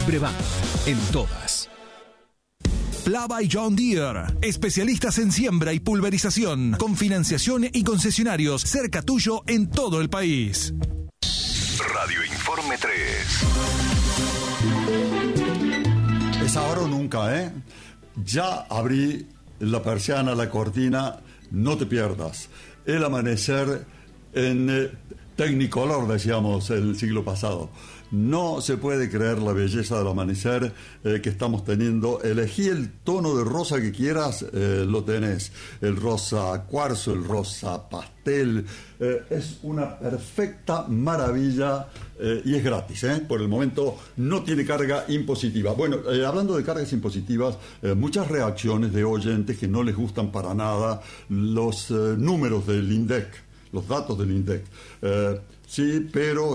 Libre Bank, en todas. Plava y John Deere, especialistas en siembra y pulverización, con financiación y concesionarios cerca tuyo en todo el país. Radio Informe 3. Es ahora o nunca, ¿eh? Ya abrí la persiana, la cortina, no te pierdas. El amanecer en Technicolor, decíamos el siglo pasado. No se puede creer la belleza del amanecer que estamos teniendo. Elegí el tono de rosa que quieras, lo tenés. El rosa cuarzo, el rosa pastel. Es una perfecta maravilla y es gratis. Por el momento no tiene carga impositiva. Bueno, hablando de cargas impositivas, muchas reacciones de oyentes que no les gustan para nada los números del INDEC, los datos del INDEC. Sí, pero.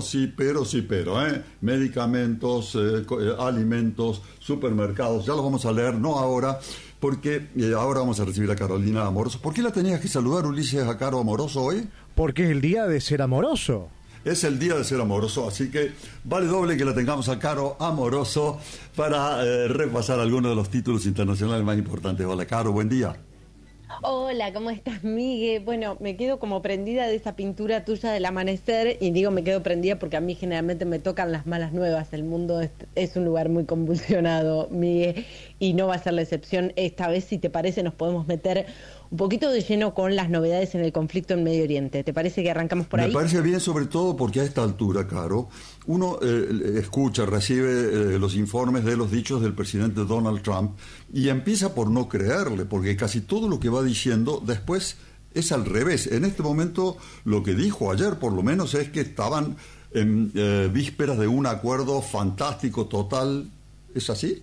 Medicamentos, alimentos, supermercados, ya los vamos a leer, no ahora, porque ahora vamos a recibir a Carolina Amoroso. ¿Por qué la tenías que saludar, Ulises, a Caro Amoroso hoy? Porque es el día de ser amoroso. Es el día de ser amoroso, así que vale doble que la tengamos a Caro Amoroso para repasar algunos de los títulos internacionales más importantes. Hola, Caro, buen día. Hola, ¿cómo estás, Migue? Bueno, me quedo como prendida de esa pintura tuya del amanecer, y digo me quedo prendida porque a mí generalmente me tocan las malas nuevas. El mundo es un lugar muy convulsionado, Migue, y no va a ser la excepción. Esta vez, si te parece, nos podemos meter un poquito de lleno con las novedades en el conflicto en Medio Oriente. ¿Te parece que arrancamos por ahí? Me parece bien, sobre todo porque a esta altura, Caro, uno escucha, recibe los informes de los dichos del presidente Donald Trump y empieza por no creerle, porque casi todo lo que va diciendo después es al revés. En este momento, lo que dijo ayer, por lo menos, es que estaban en vísperas de un acuerdo fantástico, total. ¿Es así?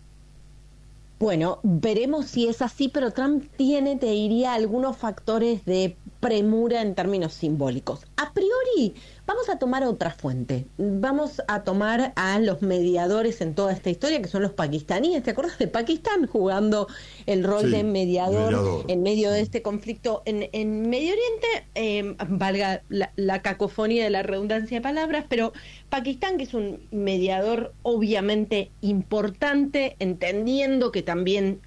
Bueno, veremos si es así, pero Trump tiene, te diría, algunos factores de premura en términos simbólicos. A priori, vamos a tomar otra fuente. Vamos a tomar a los mediadores en toda esta historia, que son los pakistaníes. ¿Te acuerdas de Pakistán jugando el rol de mediador en medio de este conflicto en Medio Oriente? Valga la cacofonía de la redundancia de palabras, pero Pakistán, que es un mediador obviamente importante, entendiendo que también,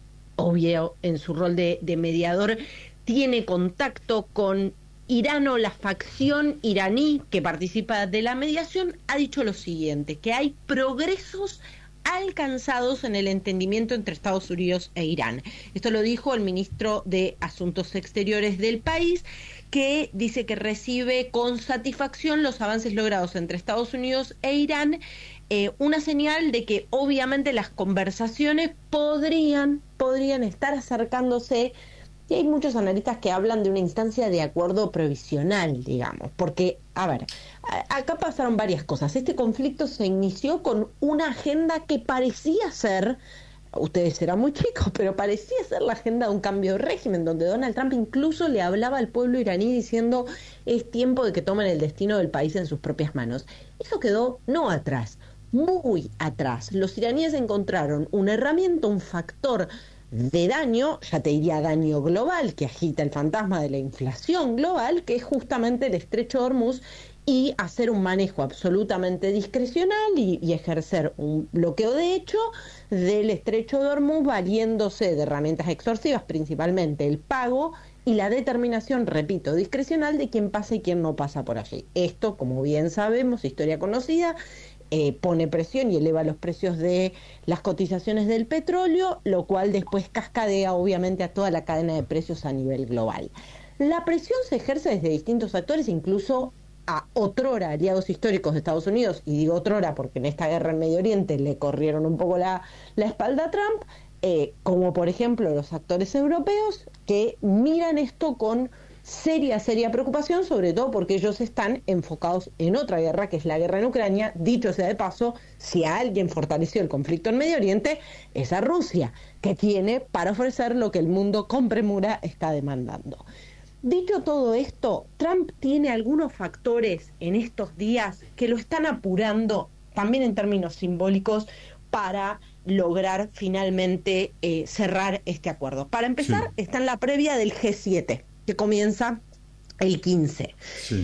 obvio, en su rol de mediador, tiene contacto con Irán, o la facción iraní que participa de la mediación, ha dicho lo siguiente, que hay progresos alcanzados en el entendimiento entre Estados Unidos e Irán. Esto lo dijo el ministro de Asuntos Exteriores del país, que dice que recibe con satisfacción los avances logrados entre Estados Unidos e Irán, una señal de que obviamente las conversaciones podrían estar acercándose. Y hay muchos analistas que hablan de una instancia de acuerdo provisional, digamos, porque, a ver, acá pasaron varias cosas. Este conflicto se inició con una agenda que parecía ser, ustedes eran muy chicos, pero parecía ser la agenda de un cambio de régimen, donde Donald Trump incluso le hablaba al pueblo iraní diciendo: es tiempo de que tomen el destino del país en sus propias manos. Eso quedó no atrás, muy atrás. Los iraníes encontraron una herramienta, un factor de daño, ya te diría daño global, que agita el fantasma de la inflación global, que es justamente el estrecho de Hormuz, y hacer un manejo absolutamente discrecional y ejercer un bloqueo de hecho del estrecho de Hormuz, valiéndose de herramientas extorsivas, principalmente el pago y la determinación, repito, discrecional de quién pasa y quién no pasa por allí. Esto, como bien sabemos, historia conocida, pone presión y eleva los precios de las cotizaciones del petróleo, lo cual después cascadea obviamente a toda la cadena de precios a nivel global. La presión se ejerce desde distintos actores, incluso a otrora aliados históricos de Estados Unidos, y digo otrora porque en esta guerra en Medio Oriente le corrieron un poco la espalda a Trump, como por ejemplo los actores europeos, que miran esto con seria preocupación, sobre todo porque ellos están enfocados en otra guerra, que es la guerra en Ucrania. Dicho sea de paso, si a alguien fortaleció el conflicto en Medio Oriente, es a Rusia, que tiene para ofrecer lo que el mundo con premura está demandando. Dicho todo esto, Trump tiene algunos factores en estos días que lo están apurando, también en términos simbólicos, para lograr finalmente cerrar este acuerdo. Para empezar, está en la previa del G7, que comienza el 15. Sí.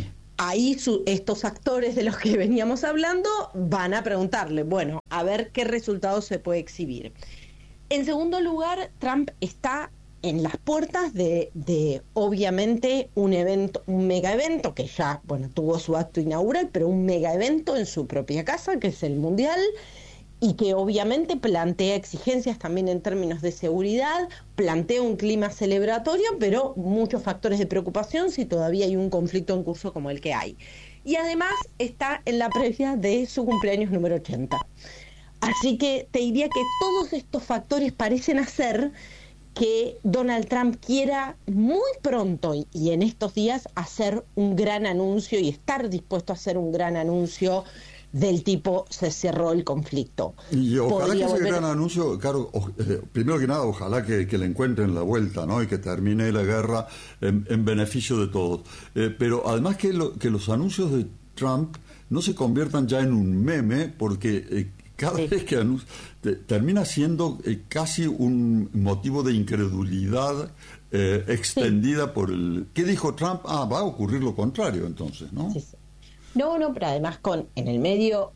ahí estos actores de los que veníamos hablando van a preguntarle, bueno, a ver qué resultados se puede exhibir. En segundo lugar, Trump está en las puertas de obviamente un mega evento que ya, bueno, tuvo su acto inaugural, pero un mega evento en su propia casa, que es el Mundial, y que obviamente plantea exigencias también en términos de seguridad, plantea un clima celebratorio, pero muchos factores de preocupación si todavía hay un conflicto en curso como el que hay. Y además está en la previa de su cumpleaños número 80. Así que te diría que todos estos factores parecen hacer que Donald Trump quiera muy pronto y en estos días hacer un gran anuncio y estar dispuesto a hacer un gran anuncio del tipo se cerró el conflicto. Y ojalá que ese gran anuncio, claro, primero que nada, ojalá que le encuentren la vuelta, ¿no? Y que termine la guerra en beneficio de todos. Pero además que los anuncios de Trump no se conviertan ya en un meme, porque cada vez que termina siendo casi un motivo de incredulidad extendida por el... ¿Qué dijo Trump? Va a ocurrir lo contrario entonces, ¿no? Sí. No, pero además en el medio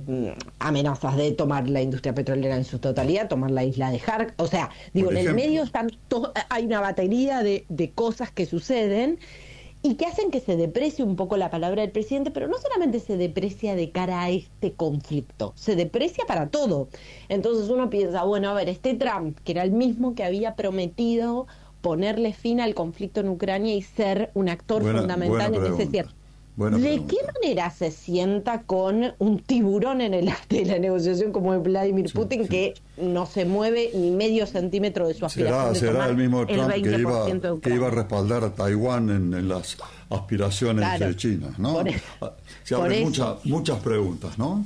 amenazas de tomar la industria petrolera en su totalidad, tomar la isla de Hark, o sea, digo, en el medio hay una batería de cosas que suceden y que hacen que se deprecie un poco la palabra del presidente, pero no solamente se deprecia de cara a este conflicto, se deprecia para todo. Entonces uno piensa, bueno, a ver, este Trump, que era el mismo que había prometido ponerle fin al conflicto en Ucrania y ser un actor fundamental en ese cierre. ¿De qué manera se sienta con un tiburón en el arte de la negociación como es Vladimir Putin, que no se mueve ni medio centímetro de su aspiración? ¿Será el mismo Trump que iba a respaldar a Taiwán en las aspiraciones de China, ¿no? Se abren muchas preguntas, ¿no?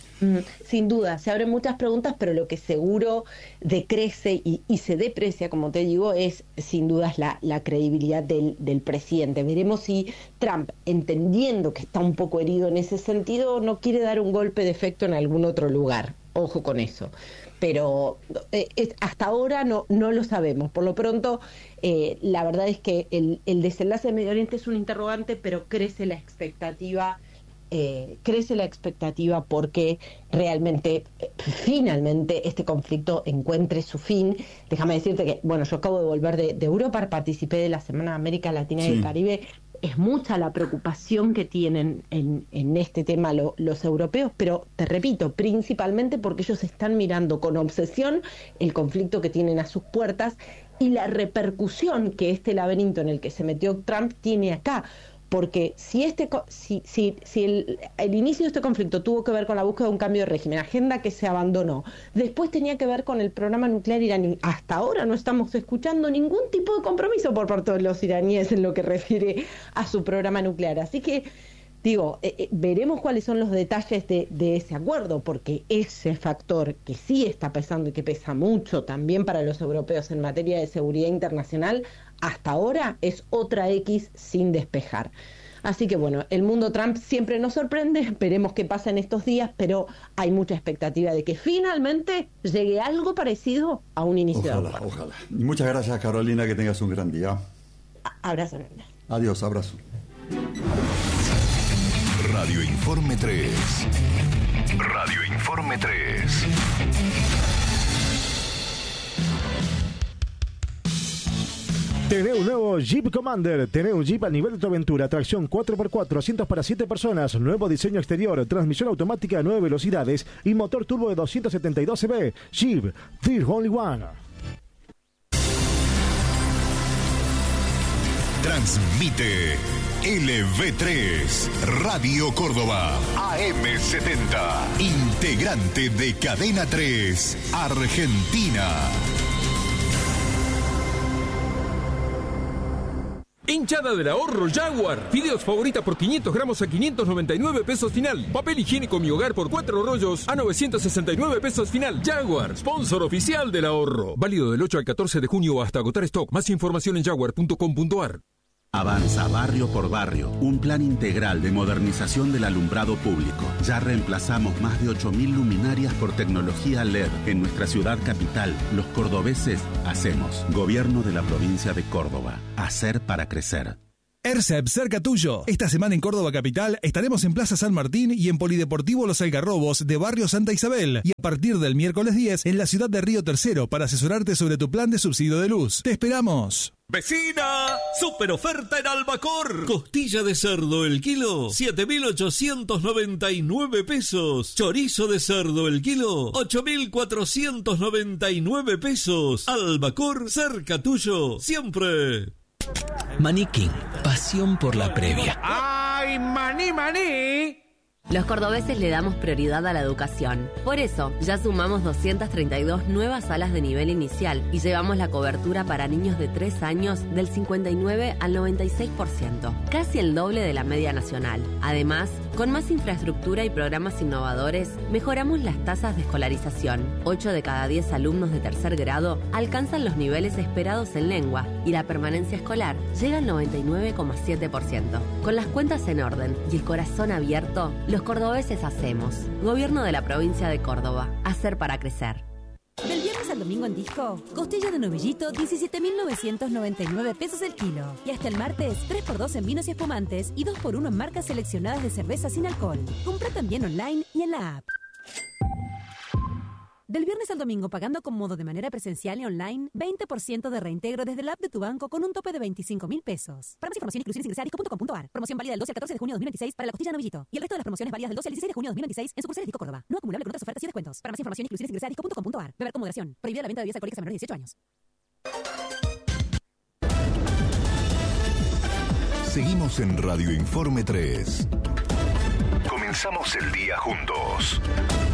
Sin duda, se abren muchas preguntas, pero lo que seguro decrece y se deprecia, como te digo, es sin dudas la credibilidad del presidente. Veremos si Trump, entendiendo que está un poco herido en ese sentido, no quiere dar un golpe de efecto en algún otro lugar. Ojo con eso. Pero hasta ahora no lo sabemos. Por lo pronto, la verdad es que el desenlace de Medio Oriente es un interrogante, pero crece la expectativa porque realmente, finalmente, este conflicto encuentre su fin. Déjame decirte que, bueno, yo acabo de volver de Europa, participé de la Semana de América Latina y el Caribe. Es mucha la preocupación que tienen en este tema los europeos, pero te repito, principalmente porque ellos están mirando con obsesión el conflicto que tienen a sus puertas y la repercusión que este laberinto en el que se metió Trump tiene acá. Porque si el inicio de este conflicto tuvo que ver con la búsqueda de un cambio de régimen, agenda que se abandonó, después tenía que ver con el programa nuclear iraní, hasta ahora no estamos escuchando ningún tipo de compromiso por parte de los iraníes en lo que refiere a su programa nuclear. Así que, digo, veremos cuáles son los detalles de ese acuerdo, porque ese factor que sí está pesando y que pesa mucho también para los europeos en materia de seguridad internacional, hasta ahora es otra X sin despejar. Así que bueno, el mundo Trump siempre nos sorprende, veremos qué pasa en estos días, pero hay mucha expectativa de que finalmente llegue algo parecido a un inicio de acuerdo. Ojalá. Muchas gracias, Carolina, que tengas un gran día. Abrazo grande. Adiós, abrazo. Radio Informe 3. Radio Informe 3. Tenés un nuevo Jeep Commander, tenés un Jeep a nivel de aventura, tracción 4x4, asientos para 7 personas, nuevo diseño exterior, transmisión automática a 9 velocidades y motor turbo de 272 cb. Jeep, Fear Only One. Transmite LV3, Radio Córdoba, AM70, integrante de Cadena 3, Argentina. Hinchada del ahorro Jaguar. Fideos favorita por 500 gramos a 599 pesos final. Papel higiénico Mi Hogar por 4 rollos a 969 pesos final. Jaguar, sponsor oficial del ahorro. Válido del 8 al 14 de junio hasta agotar stock. Más información en jaguar.com.ar. Avanza barrio por barrio, un plan integral de modernización del alumbrado público. Ya reemplazamos más de 8.000 luminarias por tecnología LED en nuestra ciudad capital. Los cordobeses hacemos. Gobierno de la provincia de Córdoba. Hacer para crecer. ERCEP, cerca tuyo. Esta semana en Córdoba Capital estaremos en Plaza San Martín y en Polideportivo Los Algarrobos de Barrio Santa Isabel. Y a partir del miércoles 10 en la ciudad de Río Tercero para asesorarte sobre tu plan de subsidio de luz. ¡Te esperamos! ¡Vecina! ¡Super oferta en Albacor! Costilla de cerdo el kilo, 7.899 pesos. Chorizo de cerdo el kilo, 8.499 pesos. Albacor, cerca tuyo, siempre. Maní King, pasión por la previa. ¡Ay, maní, maní! Los cordobeses le damos prioridad a la educación. Por eso, ya sumamos 232 nuevas salas de nivel inicial y llevamos la cobertura para niños de 3 años del 59 al 96%, casi el doble de la media nacional. Además, con más infraestructura y programas innovadores, mejoramos las tasas de escolarización. 8 de cada 10 alumnos de tercer grado alcanzan los niveles esperados en lengua y la permanencia escolar llega al 99,7%. Con las cuentas en orden y el corazón abierto, los cordobeses hacemos. Gobierno de la provincia de Córdoba. Hacer para crecer. Del viernes al domingo en Disco, costilla de novillito, 17.999 pesos el kilo. Y hasta el martes, 3x2 en vinos y espumantes y 2x1 en marcas seleccionadas de cerveza sin alcohol. Compra también online y en la app. Del viernes al domingo, pagando con modo de manera presencial y online, 20% de reintegro desde la app de tu banco con un tope de 25.000 pesos. Para más información, inclusiones ingresa a disco.com.ar. Promoción válida del 12 al 14 de junio de 2026 para la costilla de novillito. Y el resto de las promociones válidas del 12 al 16 de junio de 2026 en sucursales Disco Córdoba. No acumulable con otras ofertas y descuentos. Para más información, inclusiones ingresa a disco.com.ar. Beber con moderación. Prohibida la venta de bebidas alcohólicas a menores de 18 años. Seguimos en Radio Informe 3. Comenzamos el día juntos.